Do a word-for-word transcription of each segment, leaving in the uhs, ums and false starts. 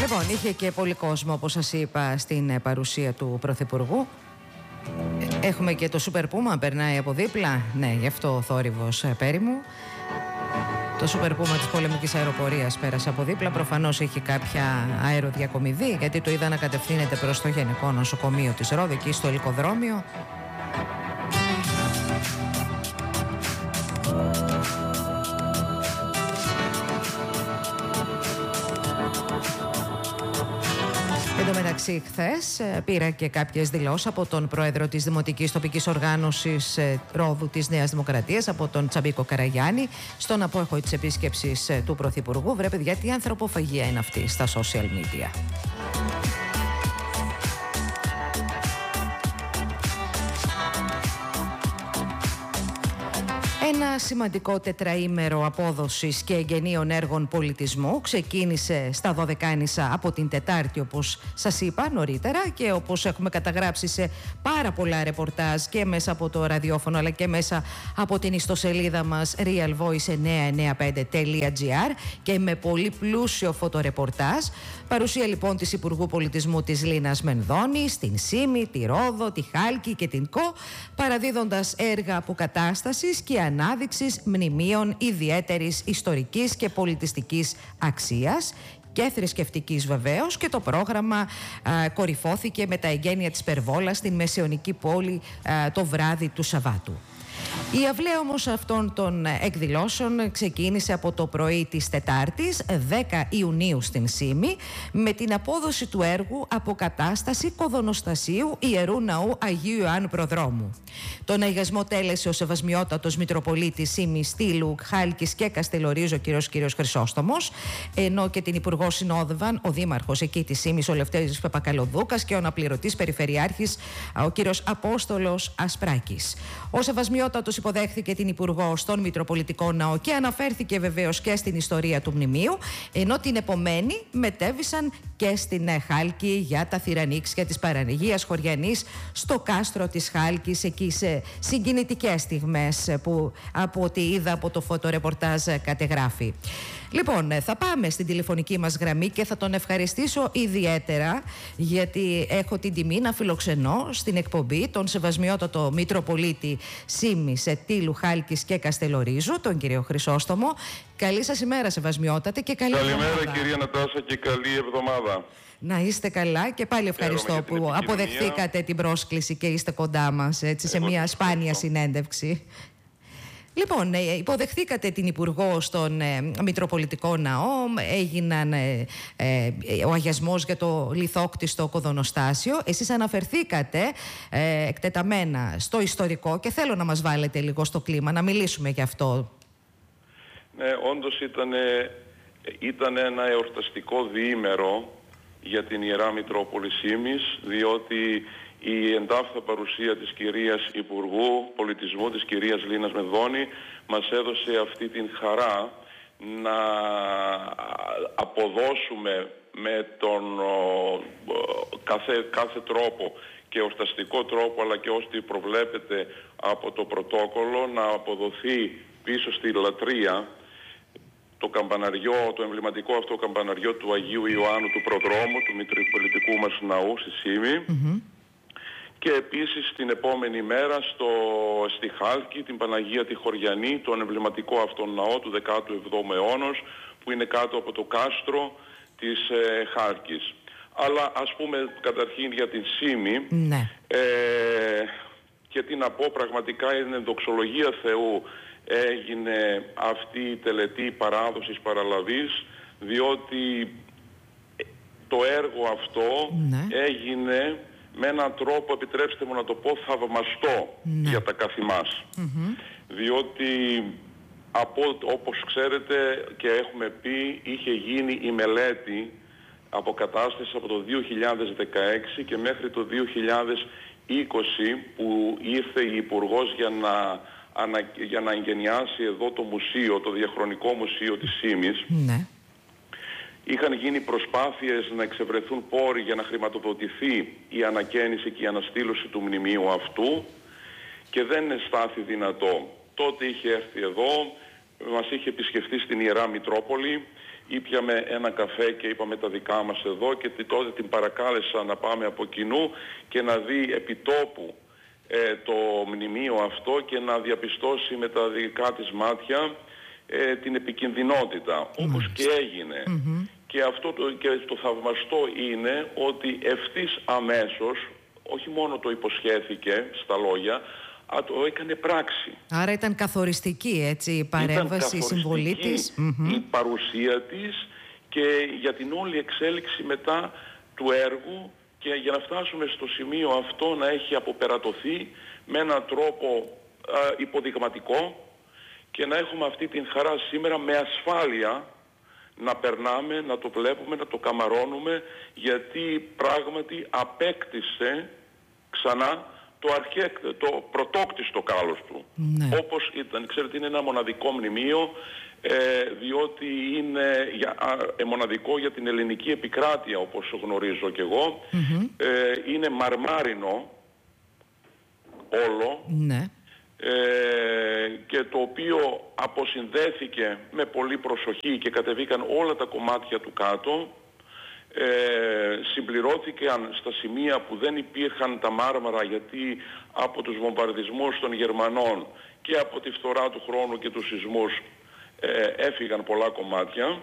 Λοιπόν, είχε και πολύ κόσμο, όπως σας είπα, στην παρουσία του Πρωθυπουργού. Έχουμε και το Super Puma, περνάει από δίπλα. Ναι, γι' αυτό ο θόρυβος πέριμου. Το Super Puma της πολεμικής αεροπορίας πέρασε από δίπλα. Προφανώς έχει κάποια αεροδιακομιδή, γιατί το είδα να κατευθύνεται προς το Γενικό Νοσοκομείο της Ρόδου, εκεί στο ελικοδρόμιο. Εν τω μεταξύ, χθες πήρα και κάποιες δηλώσεις από τον πρόεδρο της Δημοτικής Τοπικής Οργάνωσης Ρόδου της Νέας Δημοκρατίας, από τον Τσαμπίκο Καραγιάννη, στον απόϊχο της επίσκεψης του Πρωθυπουργού. Βρε παιδιά, τι ανθρωποφαγία είναι αυτή στα social media. Ένα σημαντικό τετραήμερο απόδοσης και εγγενείων έργων πολιτισμού ξεκίνησε στα Δωδεκάνησα από την Τετάρτη, όπως σας είπα νωρίτερα, και όπως έχουμε καταγράψει σε πάρα πολλά ρεπορτάζ και μέσα από το ραδιόφωνο αλλά και μέσα από την ιστοσελίδα μας real voice εννιακόσια ενενήντα πέντε τελεία gr και με πολύ πλούσιο φωτορεπορτάζ. Παρουσία λοιπόν της Υπουργού Πολιτισμού της Λίνας Μενδώνη στην Σύμη, τη Ρόδο, τη Χάλκη και την ΚΟ, παραδίδοντας έργα αποκατάστασης και ανάδειξης μνημείων ιδιαίτερης ιστορικής και πολιτιστικής αξίας και θρησκευτικής βεβαίως, και το πρόγραμμα α, κορυφώθηκε με τα εγγένεια της Περβόλας στην μεσαιωνική πόλη α, το βράδυ του Σαββάτου. Η αυλαία όμως αυτών των εκδηλώσεων ξεκίνησε από το πρωί της Τετάρτης, δέκα Ιουνίου στην Σύμη, με την απόδοση του έργου αποκατάσταση κοδονοστασίου Ιερού Ναού Αγίου Ιωάννου Προδρόμου. Τον αγιασμό τέλεσε ο Σεβασμιότατος Μητροπολίτης Σύμης, Στήλου, Χάλκης και Καστελορίζου, ο κύριος, κύριος Χρυσόστομος, ενώ και την Υπουργό συνόδευαν ο Δήμαρχος εκεί της Σύμης, ο Λευτέρης Παπακαλοδούκας, και ο αναπληρωτής Περιφερειάρχης, ο κύριος Απόστολος Ασπράκης. Ο Σεβασμιότατος υποδέχθηκε την Υπουργό στον Μητροπολιτικό Ναό και αναφέρθηκε βεβαίως και στην ιστορία του μνημείου, ενώ την επομένη μετέβησαν και στην Χάλκη για τα θυρανίξια της Παναγίας Χωριανής στο κάστρο της Χάλκης, εκεί σε συγκινητικές στιγμές που από ό,τι είδα από το φωτορεπορτάζ κατεγράφει. Λοιπόν, θα πάμε στην τηλεφωνική μας γραμμή και θα τον ευχαριστήσω ιδιαίτερα, γιατί έχω την τιμή να φιλοξενώ στην εκπομπή τον Σεβασμιότατο Μητροπολίτη Σύμης, Τήλου, Χάλκης και Καστελορίζου, τον κύριο Χρυσόστομο. Καλή σας ημέρα, Σεβασμιότατε, και καλή Καλημέρα, εβδομάδα. κυρία Νατάσα, και καλή εβδομάδα. Να είστε καλά, και πάλι ευχαριστώ που την αποδεχθήκατε την πρόσκληση και είστε κοντά μας, έτσι, σε Εγώ μια σας σπάνια ευχαριστώ. συνέντευξη. Λοιπόν, υποδεχθήκατε την Υπουργό στον ε, Μητροπολιτικό Ναό, έγιναν ε, ε, ο αγιασμός για το λιθόκτιστο κοδονοστάσιο. Εσείς αναφερθήκατε ε, εκτεταμένα στο ιστορικό και θέλω να μας βάλετε λίγο στο κλίμα, να μιλήσουμε γι' αυτό. Ναι, όντως ήταν, ήταν ένα εορταστικό διήμερο για την Ιερά Μητρόπολη Σύμης, διότι η εντάφθα παρουσία της κυρίας Υπουργού Πολιτισμού, της κυρίας Λίνας Μενδώνη, μας έδωσε αυτή την χαρά να αποδώσουμε με τον ο, κάθε, κάθε τρόπο και εορταστικό τρόπο, αλλά και ώστε προβλέπεται από το πρωτόκολλο, να αποδοθεί πίσω στη λατρεία το καμπαναριό, το εμβληματικό αυτό καμπαναριό του Αγίου Ιωάννου του Προδρόμου, του Μητροπολιτικού μας Ναού στη Σύμη. Mm-hmm. Και επίσης την επόμενη μέρα στο, στη Χάλκη, την Παναγία τη Χωριανή, τον εμβληματικό αυτόν ναό του δέκατου εβδόμου αιώνος, που είναι κάτω από το κάστρο της ε, Χάλκης. Αλλά ας πούμε καταρχήν για την Σύμη, ναι. ε, και τι να πω, πραγματικά είναι δοξολογία Θεού έγινε αυτή η τελετή παράδοσης παραλαβής, διότι το έργο αυτό ναι. έγινε με έναν τρόπο, επιτρέψτε μου να το πω, θαυμαστό ναι. για τα καθημάς. Mm-hmm. Διότι από, όπως ξέρετε και έχουμε πει, είχε γίνει η μελέτη αποκατάστασης από το δύο χιλιάδες δεκαέξι και μέχρι το δύο χιλιάδες είκοσι, που ήρθε η Υπουργός για να, ανα, για να εγκαινιάσει εδώ το μουσείο, το διαχρονικό μουσείο της Σύμης. Ναι. Είχαν γίνει προσπάθειες να εξευρεθούν πόροι για να χρηματοδοτηθεί η ανακαίνιση και η αναστήλωση του μνημείου αυτού και δεν στάθη δυνατό. Τότε είχε έρθει εδώ, μας είχε επισκεφτεί στην Ιερά Μητρόπολη ήπιαμε ένα καφέ και είπαμε τα δικά μας εδώ και τότε την παρακάλεσα να πάμε από κοινού και να δει επιτόπου ε, το μνημείο αυτό και να διαπιστώσει με τα δικά της μάτια ε, την επικινδυνότητα, όπως και έγινε. Mm-hmm. Και αυτό το, και το θαυμαστό είναι ότι ευθύς αμέσως, όχι μόνο το υποσχέθηκε στα λόγια, α, το έκανε πράξη. Άρα ήταν καθοριστική, έτσι, η παρέμβαση, η συμβολή της. Η παρουσία της και για την όλη εξέλιξη μετά του έργου και για να φτάσουμε στο σημείο αυτό να έχει αποπερατωθεί με έναν τρόπο α, υποδειγματικό και να έχουμε αυτή την χαρά σήμερα με ασφάλεια να περνάμε, να το βλέπουμε, να το καμαρώνουμε, γιατί πράγματι απέκτησε ξανά το, αρχαί, το πρωτόκτιστο κάλος του. Ναι. Όπως ήταν. Ξέρετε, είναι ένα μοναδικό μνημείο, ε, διότι είναι για, ε, μοναδικό για την ελληνική επικράτεια, όπως γνωρίζω κι εγώ. Mm-hmm. Ε, είναι μαρμάρινο όλο. Ναι. Ε, και το οποίο αποσυνδέθηκε με πολύ προσοχή και κατεβήκαν όλα τα κομμάτια του κάτω, ε, συμπληρώθηκαν στα σημεία που δεν υπήρχαν τα μάρμαρα, γιατί από τους βομβαρδισμούς των Γερμανών και από τη φθορά του χρόνου και τους σεισμούς ε, έφυγαν πολλά κομμάτια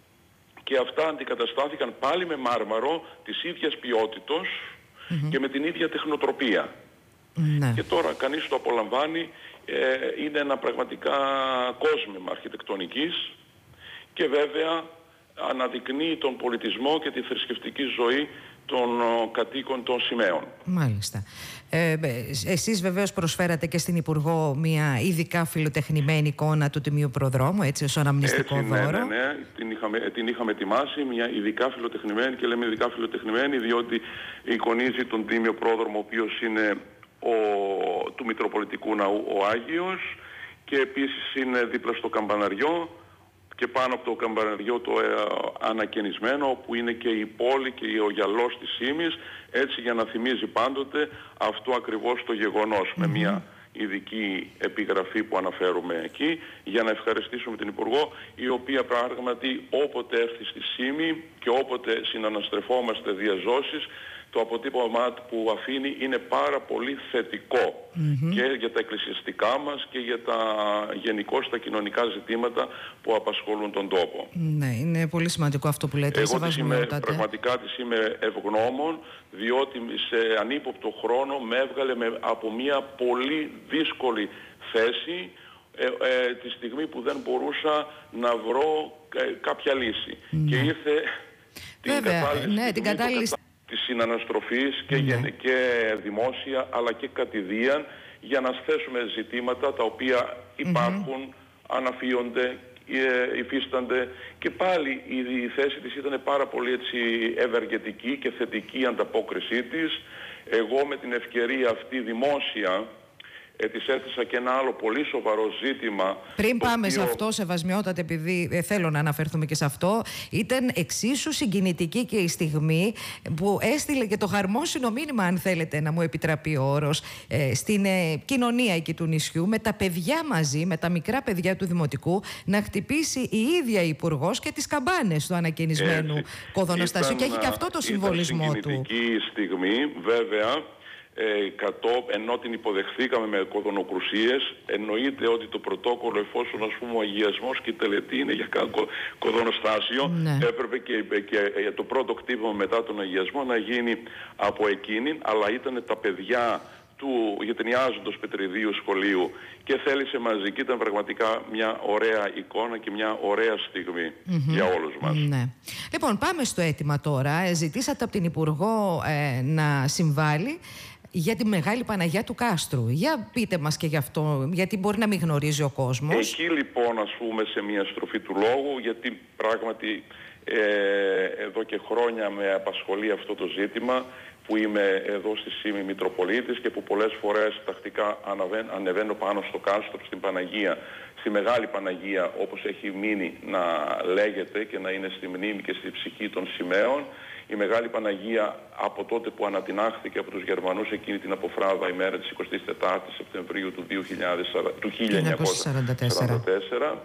και αυτά αντικαταστάθηκαν πάλι με μάρμαρο της ίδιας ποιότητος mm-hmm. και με την ίδια τεχνοτροπία. Ναι. Και τώρα κανείς το απολαμβάνει, ε, είναι ένα πραγματικά κόσμημα αρχιτεκτονικής και βέβαια αναδεικνύει τον πολιτισμό και τη θρησκευτική ζωή των ο, κατοίκων των Σημαίων. Μάλιστα. Ε, εσείς βεβαίως προσφέρατε και στην Υπουργό μια ειδικά φιλοτεχνημένη εικόνα του Τιμίου Προδρόμου, έτσι, ως αναμνηστικό έτσι, δώρο. Ναι, ναι, ναι. Την είχαμε, την είχαμε ετοιμάσει, μια ειδικά φιλοτεχνημένη, και λέμε ειδικά φιλοτεχνημένη διότι εικονίζει τον Τίμιο Πρόδρομο, ο οποίος είναι Ο, του Μητροπολιτικού Ναού ο Άγιος, και επίσης είναι δίπλα στο καμπαναριό και πάνω από το καμπαναριό το ε, ανακαινισμένο, όπου είναι και η πόλη και ο γυαλός της Ήμης, έτσι για να θυμίζει πάντοτε αυτό ακριβώς το γεγονός, mm-hmm. με μια ειδική επιγραφή που αναφέρουμε εκεί, για να ευχαριστήσουμε την Υπουργό, η οποία πράγματι όποτε έρθει στη Σύμη και όποτε συναναστρεφόμαστε διαζώσεις, το αποτύπωμά που αφήνει είναι πάρα πολύ θετικό mm-hmm. και για τα εκκλησιαστικά μας και για τα γενικώς τα κοινωνικά ζητήματα που απασχολούν τον τόπο. Ναι, είναι πολύ σημαντικό αυτό που λέτε. Εγώ της είμαι, πραγματικά της είμαι ευγνώμων, διότι σε ανύποπτο χρόνο με έβγαλε με, από μια πολύ δύσκολη θέση ε, ε, τη στιγμή που δεν μπορούσα να βρω ε, κάποια λύση. Mm-hmm. Και ήρθε την Βέβαια, κατάλληλη ναι, την κατάλληλη της συναναστροφής και, mm-hmm. και δημόσια αλλά και κατηδίαν, για να θέσουμε ζητήματα τα οποία υπάρχουν, mm-hmm. αναφύονται, ε, υφίστανται, και πάλι η, η θέση της ήταν πάρα πολύ έτσι ευεργετική και θετική η ανταπόκρισή της. Εγώ με την ευκαιρία αυτή δημόσια Ε, της έθεσα και ένα άλλο πολύ σοβαρό ζήτημα. Πριν πάμε οποίο... σε αυτό, σεβασμιότατε, επειδή ε, θέλω να αναφερθούμε και σε αυτό, ήταν εξίσου συγκινητική και η στιγμή που έστειλε και το χαρμόσυνο μήνυμα, αν θέλετε να μου επιτραπεί ο όρος, ε, στην ε, κοινωνία εκεί του νησιού, με τα παιδιά μαζί, με τα μικρά παιδιά του Δημοτικού, να χτυπήσει η ίδια η Υπουργός και τις καμπάνες του ανακαινισμένου κοδωνοστασίου. Και έχει και αυτό το συμβολισμό του. Ήταν συγκινητική στιγμή, βέβαια. Ε, κατώ, ενώ την υποδεχθήκαμε με κοδωνοκρουσίες, εννοείται ότι το πρωτόκολλο, εφόσον ας πούμε ο αγιασμός και η τελετή είναι για κο, κοδωνοστάσιο, ναι. έπρεπε και, και ε, το πρώτο κτύπημα μετά τον αγιασμό να γίνει από εκείνη, αλλά ήταν τα παιδιά του γενιάζοντος Πετριδίου σχολείου και θέλησε μαζί, και ήταν πραγματικά μια ωραία εικόνα και μια ωραία στιγμή mm-hmm. για όλους μας. Ναι. Λοιπόν, πάμε στο αίτημα τώρα. Ζητήσατε από την Υπουργό ε, να συμβάλλει για τη Μεγάλη Παναγιά του Κάστρου. Για πείτε μας και γι' αυτό, γιατί μπορεί να μην γνωρίζει ο κόσμος. Εκεί λοιπόν, ας πούμε, σε μια στροφή του λόγου, γιατί πράγματι ε, εδώ και χρόνια με απασχολεί αυτό το ζήτημα, που είμαι εδώ στη Σύμη Μητροπολίτης και που πολλές φορές τακτικά αναβαίνω, ανεβαίνω πάνω στο κάστρο, στην Παναγία, στη Μεγάλη Παναγία, όπως έχει μείνει να λέγεται και να είναι στη μνήμη και στη ψυχή των Σημαίων. Η Μεγάλη Παναγία, από τότε που ανατινάχθηκε από τους Γερμανούς εκείνη την αποφράδα ημέρα της εικοστής τετάρτης Σεπτεμβρίου του, χίλια εννιακόσια σαράντα τέσσερα,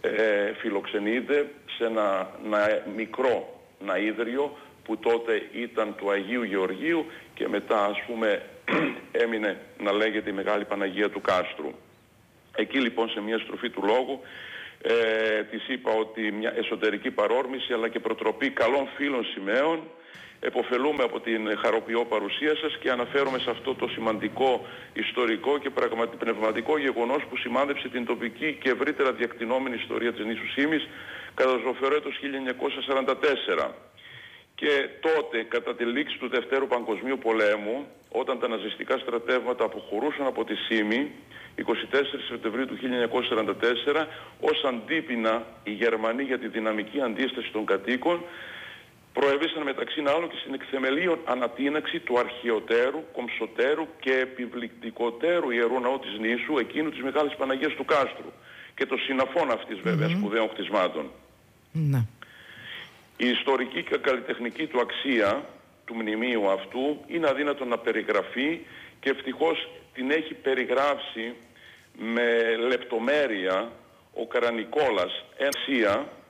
ε, φιλοξενείται σε ένα, ένα μικρό ναΐδριο που τότε ήταν του Αγίου Γεωργίου και μετά, ας πούμε, έμεινε να λέγεται η Μεγάλη Παναγία του Κάστρου. Εκεί λοιπόν, σε μια στροφή του λόγου, ε, της είπα ότι μια εσωτερική παρόρμηση αλλά και προτροπή καλών φίλων σημαίων. Εποφελούμε από την χαροποιώ παρουσία σας και αναφέρομαι σε αυτό το σημαντικό ιστορικό και πραγματι, πνευματικό γεγονός που σημάδεψε την τοπική και ευρύτερα διακτηνόμενη ιστορία της νήσου Σύμης κατά το ζωφερό έτος χίλια εννιακόσια σαράντα τέσσερα. Και τότε, κατά τη λήξη του Δευτέρου Παγκοσμίου Πολέμου, όταν τα ναζιστικά στρατεύματα αποχωρούσαν από τη Σύμη, εικοστή τέταρτη Σεπτεμβρίου του χίλια εννιακόσια σαράντα τέσσερα, ως αντίπεινα οι Γερμανοί για τη δυναμική αντίσταση των κατοίκων, προέβησαν μεταξύ άλλων και στην εκθεμελίων ανατείναξη του αρχαιοτέρου, κομψοτέρου και επιβλητικοτέρου ιερού ναού της νήσου, εκείνου της Μεγάλης Παναγίας του Κάστρου και των συναφών αυτής βέβαια mm-hmm. σπουδαίων κτισμάτων. Mm-hmm. Η ιστορική και καλλιτεχνική του αξία του μνημείου αυτού είναι αδύνατο να περιγραφεί και ευτυχώς την έχει περιγράψει με λεπτομέρεια ο Καρανικόλας, αξία